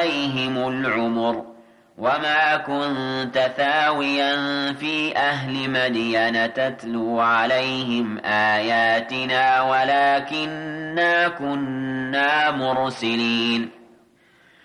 عليهم العمر وما كنت ثاويا في أهل مدين تتلو عليهم آياتنا ولكننا كنا مرسلين